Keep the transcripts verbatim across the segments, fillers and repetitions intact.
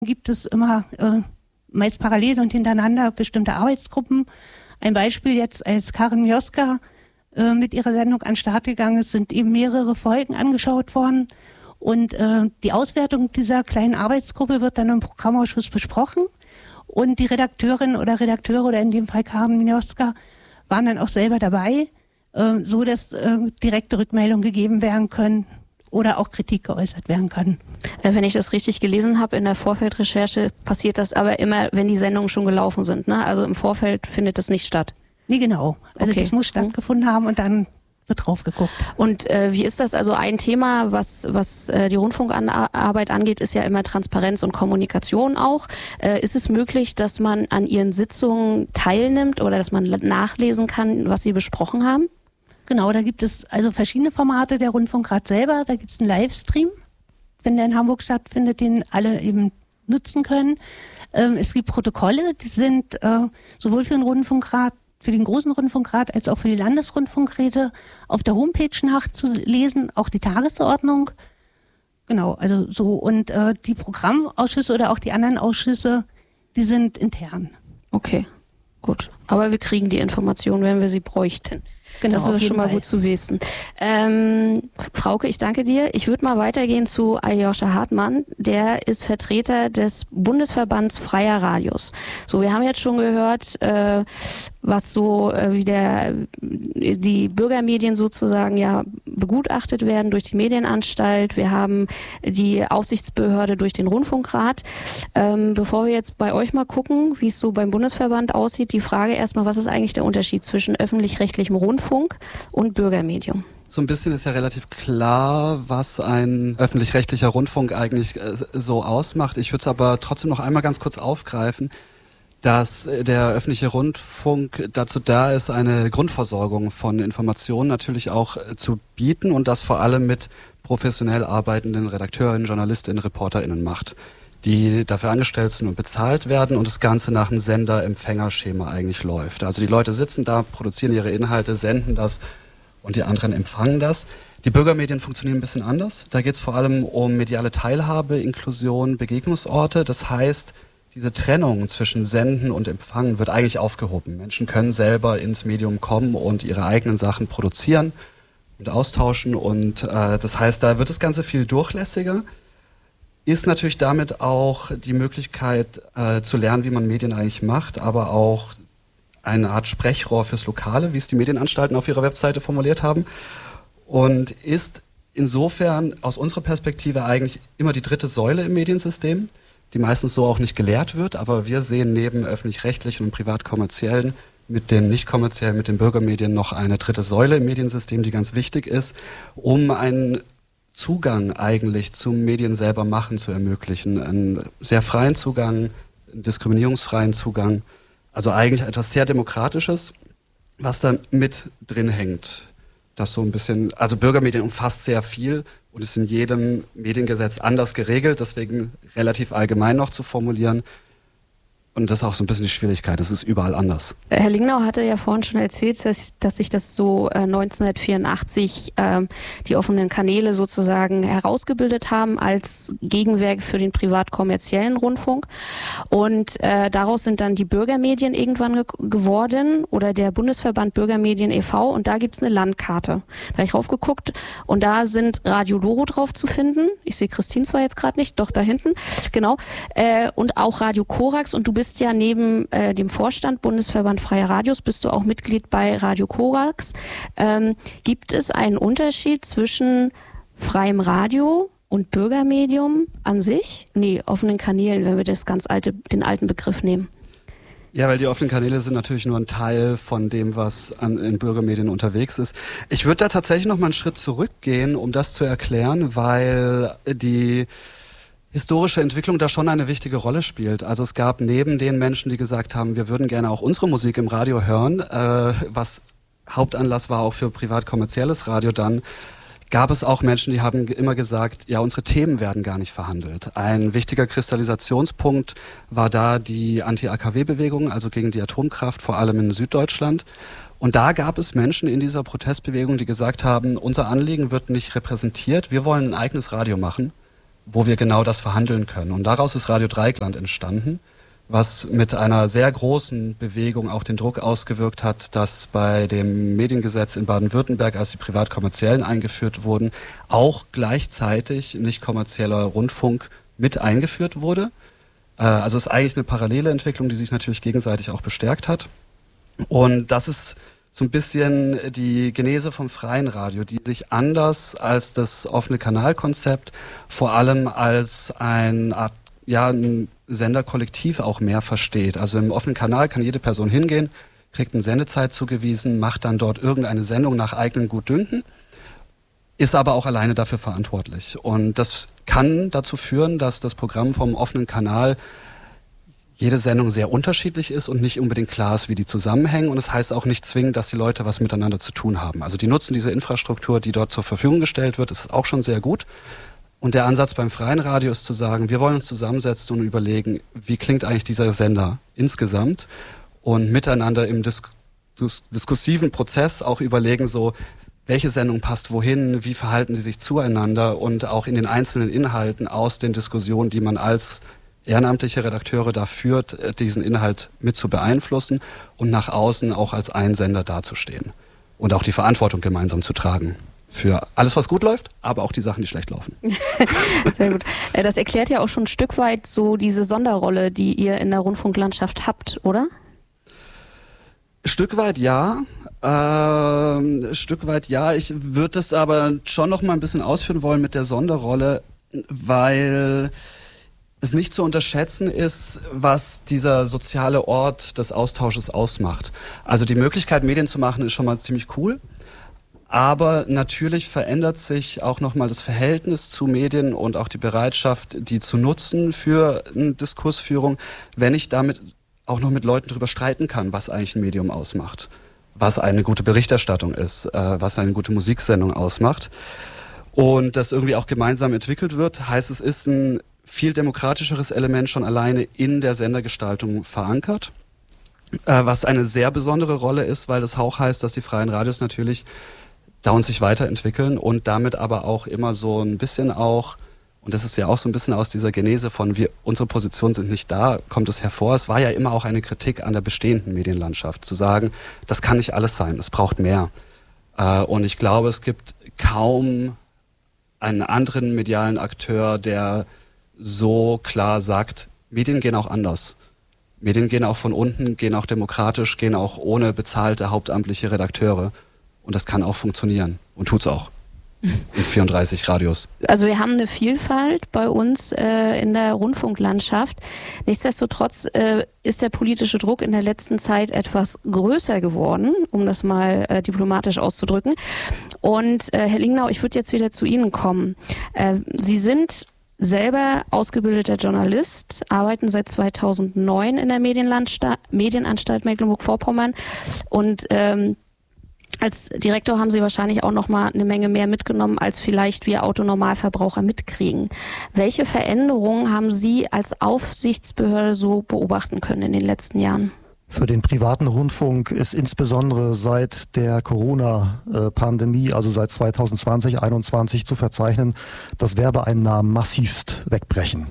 gibt es immer äh, meist parallel und hintereinander bestimmte Arbeitsgruppen. Ein Beispiel jetzt, als Karin Mioska äh, mit ihrer Sendung an den Start gegangen ist, sind eben mehrere Folgen angeschaut worden. Und äh, die Auswertung dieser kleinen Arbeitsgruppe wird dann im Programmausschuss besprochen. Und die Redakteurin oder Redakteure, oder in dem Fall Karin Mioska, waren dann auch selber dabei, äh, so dass äh, direkte Rückmeldungen gegeben werden können oder auch Kritik geäußert werden kann. Wenn ich das richtig gelesen habe, in der Vorfeldrecherche passiert das aber immer, wenn die Sendungen schon gelaufen sind, ne? Also im Vorfeld findet das nicht statt. Nee, genau. Also okay. Das muss stattgefunden haben und dann wird drauf geguckt. Und äh, wie ist das? Also ein Thema, was, was äh, die Rundfunkarbeit angeht, ist ja immer Transparenz und Kommunikation auch. Äh, ist es möglich, dass man an Ihren Sitzungen teilnimmt oder dass man nachlesen kann, was Sie besprochen haben? Genau, da gibt es also verschiedene Formate. Der Rundfunkrat selber, da gibt es einen Livestream, wenn der in Hamburg stattfindet, den alle eben nutzen können. Ähm, es gibt Protokolle, die sind äh, sowohl für den Rundfunkrat, für den großen Rundfunkrat als auch für die Landesrundfunkräte auf der Homepage nachzulesen, auch die Tagesordnung. Genau, also so. Und äh, die Programmausschüsse oder auch die anderen Ausschüsse, die sind intern. Okay, gut. Aber wir kriegen die Informationen, wenn wir sie bräuchten. Genau, das ist schon mal Fall. Gut zu wissen. Ähm, Frauke, ich danke dir. Ich würde mal weitergehen zu Aljoscha Hartmann. Der ist Vertreter des Bundesverbands Freier Radios. So, wir haben jetzt schon gehört, äh, was so äh, wie der die Bürgermedien sozusagen ja begutachtet werden durch die Medienanstalt. Wir haben die Aufsichtsbehörde durch den Rundfunkrat. Ähm, bevor wir jetzt bei euch mal gucken, wie es so beim Bundesverband aussieht, die Frage erstmal, was ist eigentlich der Unterschied zwischen öffentlich-rechtlichem Rundfunk und Bürgermedium? So ein bisschen ist ja relativ klar, was ein öffentlich-rechtlicher Rundfunk eigentlich äh, so ausmacht. Ich würde es aber trotzdem noch einmal ganz kurz aufgreifen, dass der öffentliche Rundfunk dazu da ist, eine Grundversorgung von Informationen natürlich auch äh, zu bieten und das vor allem mit professionell arbeitenden Redakteurinnen, Journalistinnen, ReporterInnen macht, die dafür angestellt sind und bezahlt werden und das Ganze nach einem Sender-Empfänger-Schema eigentlich läuft. Also die Leute sitzen da, produzieren ihre Inhalte, senden das und die anderen empfangen das. Die Bürgermedien funktionieren ein bisschen anders. Da geht es vor allem um mediale Teilhabe, Inklusion, Begegnungsorte. Das heißt, diese Trennung zwischen Senden und Empfangen wird eigentlich aufgehoben. Menschen können selber ins Medium kommen und ihre eigenen Sachen produzieren und austauschen. Und äh, das heißt, da wird das Ganze viel durchlässiger. Ist natürlich damit auch die Möglichkeit äh, zu lernen, wie man Medien eigentlich macht, aber auch eine Art Sprechrohr fürs Lokale, wie es die Medienanstalten auf ihrer Webseite formuliert haben. Und ist insofern aus unserer Perspektive eigentlich immer die dritte Säule im Mediensystem, die meistens so auch nicht gelehrt wird, aber wir sehen neben öffentlich-rechtlichen und privat-kommerziellen mit den nicht kommerziellen, mit den Bürgermedien noch eine dritte Säule im Mediensystem, die ganz wichtig ist, um einen Zugang eigentlich zum Medien selber machen zu ermöglichen. Einen sehr freien Zugang, einen diskriminierungsfreien Zugang, also eigentlich etwas sehr Demokratisches, was da mit drin hängt. Das so ein bisschen, also Bürgermedien umfasst sehr viel und ist in jedem Mediengesetz anders geregelt, deswegen relativ allgemein noch zu formulieren. Und das ist auch so ein bisschen die Schwierigkeit, es ist überall anders. Herr Lingnau hatte ja vorhin schon erzählt, dass, dass sich das so äh, neunzehnhundertvierundachtzig ähm, die offenen Kanäle sozusagen herausgebildet haben als Gegenwerk für den privat-kommerziellen Rundfunk. Und äh, daraus sind dann die Bürgermedien irgendwann ge- geworden oder der Bundesverband Bürgermedien e V und da gibt's eine Landkarte. Da habe ich raufgeguckt und da sind Radio Loro drauf zu finden. Ich sehe Christine zwar jetzt gerade nicht, doch da hinten, genau. Äh, und auch Radio Korax und du bist ja neben äh, dem Vorstand Bundesverband Freier Radios, bist du auch Mitglied bei Radio Korax. Ähm, gibt es einen Unterschied zwischen freiem Radio und Bürgermedium an sich? Nee, offenen Kanälen, wenn wir das ganz alte, den alten Begriff nehmen. Ja, weil die offenen Kanäle sind natürlich nur ein Teil von dem, was an, in Bürgermedien unterwegs ist. Ich würde da tatsächlich noch mal einen Schritt zurückgehen, um das zu erklären, weil die historische Entwicklung da schon eine wichtige Rolle spielt. Also es gab neben den Menschen, die gesagt haben, wir würden gerne auch unsere Musik im Radio hören, äh, was Hauptanlass war auch für privat-kommerzielles Radio dann, gab es auch Menschen, die haben immer gesagt, ja, unsere Themen werden gar nicht verhandelt. Ein wichtiger Kristallisationspunkt war da die Anti-A K W-Bewegung, also gegen die Atomkraft, vor allem in Süddeutschland. Und da gab es Menschen in dieser Protestbewegung, die gesagt haben, unser Anliegen wird nicht repräsentiert, wir wollen ein eigenes Radio machen. wo wir genau das verhandeln können. Und daraus ist Radio Dreieckland entstanden, was mit einer sehr großen Bewegung auch den Druck ausgewirkt hat, dass bei dem Mediengesetz in Baden-Württemberg, als die privat-kommerziellen eingeführt wurden, auch gleichzeitig nicht kommerzieller Rundfunk mit eingeführt wurde. Äh, also es ist eigentlich eine parallele Entwicklung, die sich natürlich gegenseitig auch bestärkt hat. Und das ist so ein bisschen die Genese vom freien Radio, die sich anders als das offene Kanalkonzept vor allem als eine Art, ja, ein Senderkollektiv auch mehr versteht. Also im offenen Kanal kann jede Person hingehen, kriegt eine Sendezeit zugewiesen, macht dann dort irgendeine Sendung nach eigenem Gutdünken, ist aber auch alleine dafür verantwortlich. Und das kann dazu führen, dass das Programm vom offenen Kanal jede Sendung sehr unterschiedlich ist und nicht unbedingt klar ist, wie die zusammenhängen. Und es das heißt auch nicht zwingend, dass die Leute was miteinander zu tun haben. Also die nutzen diese Infrastruktur, die dort zur Verfügung gestellt wird, ist auch schon sehr gut. Und der Ansatz beim freien Radio ist zu sagen, wir wollen uns zusammensetzen und überlegen, wie klingt eigentlich dieser Sender insgesamt und miteinander im Dis- dis- diskursiven Prozess auch überlegen, so welche Sendung passt wohin, wie verhalten sie sich zueinander und auch in den einzelnen Inhalten aus den Diskussionen, die man als ehrenamtliche Redakteure da führt, diesen Inhalt mit zu beeinflussen und nach außen auch als ein Sender dazustehen und auch die Verantwortung gemeinsam zu tragen. Für alles, was gut läuft, aber auch die Sachen, die schlecht laufen. Sehr gut. Das erklärt ja auch schon ein Stück weit so diese Sonderrolle, die ihr in der Rundfunklandschaft habt, oder? Stück weit ja. Ähm, Stück weit ja. Ich würde das aber schon noch mal ein bisschen ausführen wollen mit der Sonderrolle, weil es nicht zu unterschätzen ist, was dieser soziale Ort des Austausches ausmacht. Also die Möglichkeit, Medien zu machen, ist schon mal ziemlich cool. Aber natürlich verändert sich auch nochmal das Verhältnis zu Medien und auch die Bereitschaft, die zu nutzen für eine Diskursführung, wenn ich damit auch noch mit Leuten drüber streiten kann, was eigentlich ein Medium ausmacht, was eine gute Berichterstattung ist, äh, was eine gute Musiksendung ausmacht. Und das irgendwie auch gemeinsam entwickelt wird, heißt, es ist ein viel demokratischeres Element schon alleine in der Sendergestaltung verankert, äh, was eine sehr besondere Rolle ist, weil das auch heißt, dass die freien Radios natürlich dauernd sich weiterentwickeln und damit aber auch immer so ein bisschen auch, und das ist ja auch so ein bisschen aus dieser Genese von wir, unsere Positionen sind nicht da, kommt es hervor. Es war ja immer auch eine Kritik an der bestehenden Medienlandschaft, zu sagen, das kann nicht alles sein, es braucht mehr. Äh, und ich glaube, es gibt kaum einen anderen medialen Akteur, der so klar sagt, Medien gehen auch anders. Medien gehen auch von unten, gehen auch demokratisch, gehen auch ohne bezahlte hauptamtliche Redakteure. Und das kann auch funktionieren und tut's auch in vierunddreißig Radios. Also wir haben eine Vielfalt bei uns äh, in der Rundfunklandschaft. Nichtsdestotrotz äh, ist der politische Druck in der letzten Zeit etwas größer geworden, um das mal äh, diplomatisch auszudrücken. Und äh, Herr Lingnau, ich würde jetzt wieder zu Ihnen kommen. Äh, Sie sind selber ausgebildeter Journalist, arbeiten seit zweitausendneun in der Medienlandsta- Medienanstalt Mecklenburg-Vorpommern und ähm, als Direktor haben Sie wahrscheinlich auch noch mal eine Menge mehr mitgenommen, als vielleicht wir Autonormalverbraucher mitkriegen. Welche Veränderungen haben Sie als Aufsichtsbehörde so beobachten können in den letzten Jahren? Für den privaten Rundfunk ist insbesondere seit der Corona-Pandemie, also seit zweitausendzwanzig, einundzwanzig zu verzeichnen, dass Werbeeinnahmen massivst wegbrechen.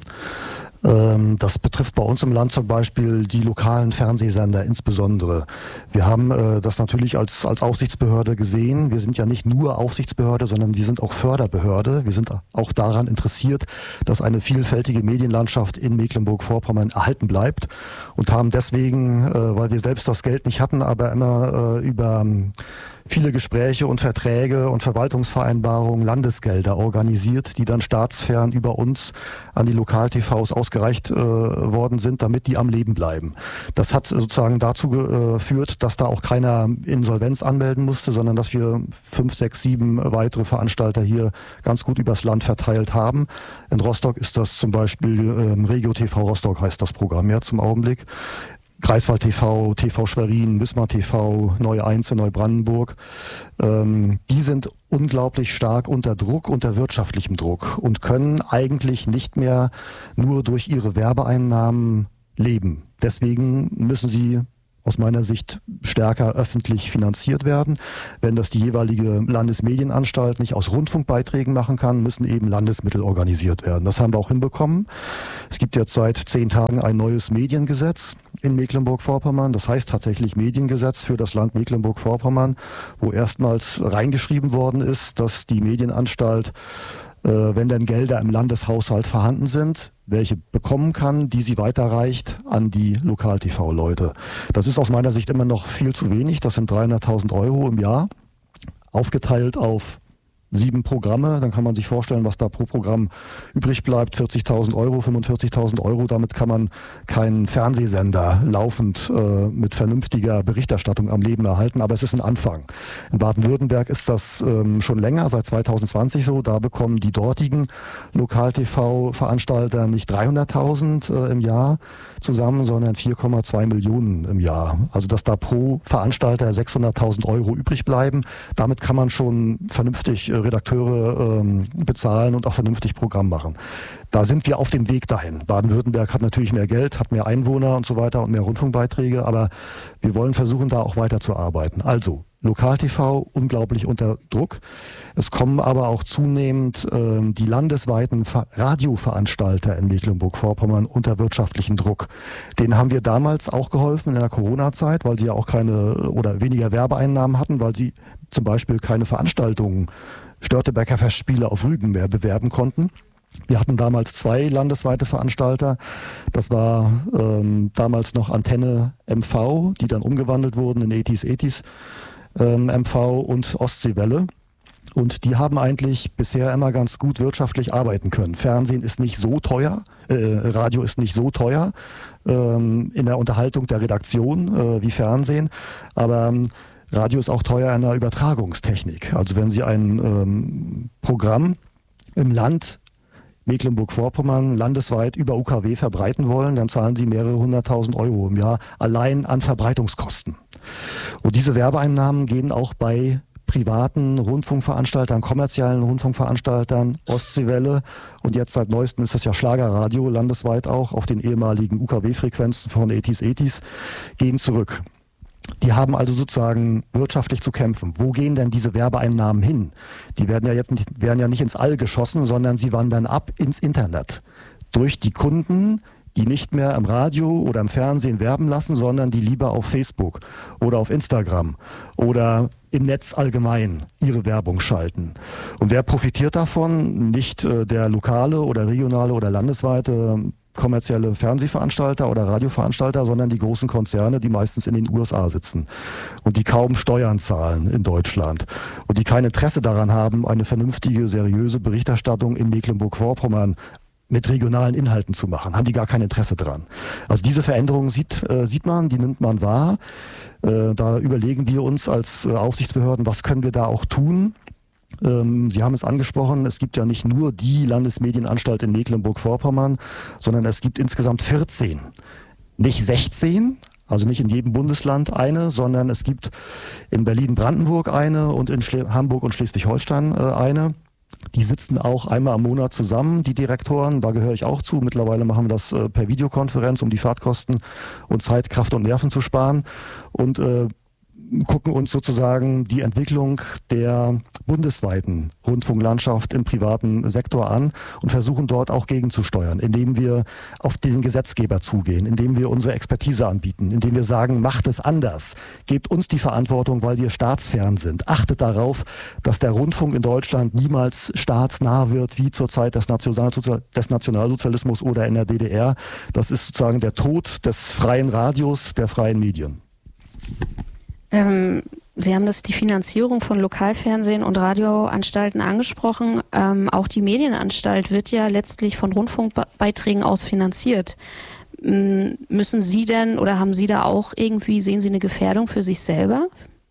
Das betrifft bei uns im Land zum Beispiel die lokalen Fernsehsender insbesondere. Wir haben äh, das natürlich als, als Aufsichtsbehörde gesehen. Wir sind ja nicht nur Aufsichtsbehörde, sondern wir sind auch Förderbehörde. Wir sind auch daran interessiert, dass eine vielfältige Medienlandschaft in Mecklenburg-Vorpommern erhalten bleibt und haben deswegen, äh, weil wir selbst das Geld nicht hatten, aber immer äh, über viele Gespräche und Verträge und Verwaltungsvereinbarungen Landesgelder organisiert, die dann staatsfern über uns an die Lokal-T Vs ausgereicht äh, worden sind, damit die am Leben bleiben. Das hat sozusagen dazu geführt, dass da auch keiner Insolvenz anmelden musste, sondern dass wir fünf, sechs, sieben weitere Veranstalter hier ganz gut übers Land verteilt haben. In Rostock ist das zum Beispiel ähm, Regio-T V Rostock heißt das Programm ja zum Augenblick. Greifswald T V, T V Schwerin, Wismar T V, Neue Eins in Neubrandenburg, ähm, die sind unglaublich stark unter Druck, unter wirtschaftlichem Druck und können eigentlich nicht mehr nur durch ihre Werbeeinnahmen leben. Deswegen müssen sie aus meiner Sicht stärker öffentlich finanziert werden. Wenn das die jeweilige Landesmedienanstalt nicht aus Rundfunkbeiträgen machen kann, müssen eben Landesmittel organisiert werden. Das haben wir auch hinbekommen. Es gibt jetzt seit zehn Tagen ein neues Mediengesetz in Mecklenburg-Vorpommern. Das heißt tatsächlich Mediengesetz für das Land Mecklenburg-Vorpommern, wo erstmals reingeschrieben worden ist, dass die Medienanstalt, äh, wenn denn Gelder im Landeshaushalt vorhanden sind, welche bekommen kann, die sie weiterreicht an die Lokal-T V-Leute. Das ist aus meiner Sicht immer noch viel zu wenig. Das sind dreihunderttausend Euro im Jahr, aufgeteilt auf sieben Programme. Dann kann man sich vorstellen, was da pro Programm übrig bleibt. vierzigtausend Euro, fünfundvierzigtausend Euro. Damit kann man keinen Fernsehsender laufend äh, mit vernünftiger Berichterstattung am Leben erhalten. Aber es ist ein Anfang. In Baden-Württemberg ist das ähm, schon länger, seit zweitausendzwanzig so. Da bekommen die dortigen Lokal-T V-Veranstalter nicht dreihunderttausend äh, im Jahr zusammen, sondern vier Komma zwei Millionen im Jahr. Also dass da pro Veranstalter sechshunderttausend Euro übrig bleiben. Damit kann man schon vernünftig äh, Redakteure ähm, bezahlen und auch vernünftig Programm machen. Da sind wir auf dem Weg dahin. Baden-Württemberg hat natürlich mehr Geld, hat mehr Einwohner und so weiter und mehr Rundfunkbeiträge, aber wir wollen versuchen, da auch weiterzuarbeiten. Also Lokal-T V unglaublich unter Druck. Es kommen aber auch zunehmend ähm, die landesweiten Ver- Radioveranstalter in Mecklenburg-Vorpommern unter wirtschaftlichen Druck. Denen haben wir damals auch geholfen in der Corona-Zeit, weil sie ja auch keine oder weniger Werbeeinnahmen hatten, weil sie zum Beispiel keine Veranstaltungen, Störtebeker Festspiele auf Rügen mehr bewerben konnten. Wir hatten damals zwei landesweite Veranstalter. Das war ähm, damals noch Antenne M V, die dann umgewandelt wurden in Etis Etis ähm, M V und Ostseewelle. Und die haben eigentlich bisher immer ganz gut wirtschaftlich arbeiten können. Fernsehen ist nicht so teuer, äh, Radio ist nicht so teuer ähm, in der Unterhaltung der Redaktion äh, wie Fernsehen. Aber ähm, Radio ist auch teuer in der Übertragungstechnik. Also wenn Sie ein ähm, Programm im Land Mecklenburg-Vorpommern landesweit über U K W verbreiten wollen, dann zahlen Sie mehrere hunderttausend Euro im Jahr allein an Verbreitungskosten. Und diese Werbeeinnahmen gehen auch bei privaten Rundfunkveranstaltern, kommerziellen Rundfunkveranstaltern, Ostseewelle und jetzt seit neuestem ist das ja Schlagerradio, landesweit auch, auf den ehemaligen U K W-Frequenzen von Etis Etis, gehen zurück. Die haben also sozusagen wirtschaftlich zu kämpfen. Wo gehen denn diese Werbeeinnahmen hin? Die werden ja jetzt nicht, werden ja nicht ins All geschossen, sondern sie wandern ab ins Internet. Durch die Kunden, die nicht mehr im Radio oder im Fernsehen werben lassen, sondern die lieber auf Facebook oder auf Instagram oder im Netz allgemein ihre Werbung schalten. Und wer profitiert davon? Nicht äh, der lokale oder regionale oder landesweite kommerzielle Fernsehveranstalter oder Radioveranstalter, sondern die großen Konzerne, die meistens in den U S A sitzen und die kaum Steuern zahlen in Deutschland und die kein Interesse daran haben, eine vernünftige, seriöse Berichterstattung in Mecklenburg-Vorpommern mit regionalen Inhalten zu machen. Haben die gar kein Interesse dran. Also diese Veränderungen sieht, äh, sieht man, die nimmt man wahr. Äh, da überlegen wir uns als äh, Aufsichtsbehörden, was können wir da auch tun. Ähm, Sie haben es angesprochen, es gibt ja nicht nur die Landesmedienanstalt in Mecklenburg-Vorpommern, sondern es gibt insgesamt vierzehn. Nicht sechzehn, also nicht in jedem Bundesland eine, sondern es gibt in Berlin-Brandenburg eine und in Schle- Hamburg und Schleswig-Holstein äh, eine. Die sitzen auch einmal im Monat zusammen, die Direktoren, da gehöre ich auch zu. Mittlerweile machen wir das äh, per Videokonferenz, um die Fahrtkosten und Zeit, Kraft und Nerven zu sparen. Und äh, gucken uns sozusagen die Entwicklung der bundesweiten Rundfunklandschaft im privaten Sektor an und versuchen dort auch gegenzusteuern, indem wir auf den Gesetzgeber zugehen, indem wir unsere Expertise anbieten, indem wir sagen, macht es anders, gebt uns die Verantwortung, weil wir staatsfern sind. Achtet darauf, dass der Rundfunk in Deutschland niemals staatsnah wird, wie zur Zeit des, Nationalsozial- des Nationalsozialismus oder in der D D R. Das ist sozusagen der Tod des freien Radios, der freien Medien. Ähm, Sie haben das die Finanzierung von Lokalfernsehen und Radioanstalten angesprochen. Ähm, auch die Medienanstalt wird ja letztlich von Rundfunkbeiträgen aus finanziert. Ähm, müssen Sie denn oder haben Sie da auch irgendwie, sehen Sie eine Gefährdung für sich selber?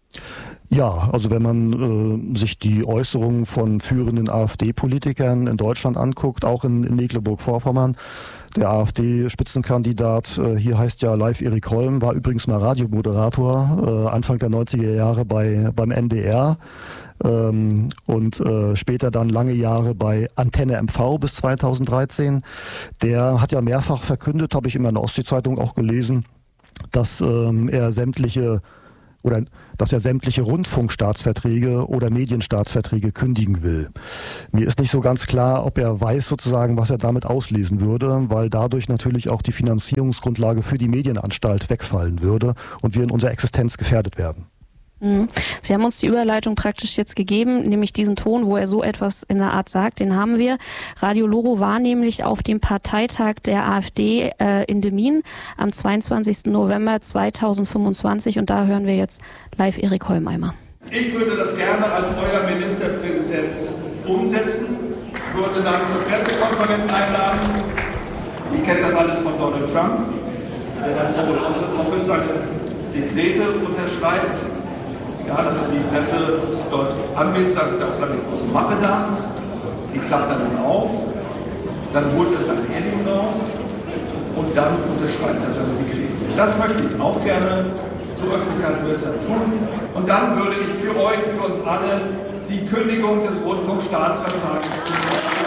Ja, also wenn man äh, sich die Äußerungen von führenden AfD-Politikern in Deutschland anguckt, auch in, in Mecklenburg-Vorpommern, der AfD-Spitzenkandidat, äh, hier heißt ja Live Erik Holm, war übrigens mal Radiomoderator, äh, Anfang der neunziger Jahre bei beim N D R ähm, und äh, später dann lange Jahre bei Antenne M V bis zweitausenddreizehn. Der hat ja mehrfach verkündet, habe ich in meiner Ostsee-Zeitung auch gelesen, dass ähm, er sämtliche oder dass er sämtliche Rundfunkstaatsverträge oder Medienstaatsverträge kündigen will. Mir ist nicht so ganz klar, ob er weiß sozusagen, was er damit auslesen würde, weil dadurch natürlich auch die Finanzierungsgrundlage für die Medienanstalt wegfallen würde und wir in unserer Existenz gefährdet werden. Sie haben uns die Überleitung praktisch jetzt gegeben, nämlich diesen Ton, wo er so etwas in der Art sagt, den haben wir. Radio Loro war nämlich auf dem Parteitag der AfD äh, in Demmin am zweiundzwanzigsten November zweitausendfünfundzwanzig und da hören wir jetzt live Erik Holmeimer. Ich würde das gerne als euer Ministerpräsident umsetzen, würde dann zur Pressekonferenz einladen. Ihr kennt das alles von Donald Trump, der dann auch für seine Dekrete unterschreibt. Ja, dann ist die Presse dort anwesend, da hat er auch seine große Mappe da, die klappt er dann auf, dann holt er sein Edding raus und dann unterschreibt er seine Dekrete. Das möchte ich auch gerne so öffentlichkeitswirksam tun. Und dann würde ich für euch, für uns alle, die Kündigung des Rundfunkstaatsvertrages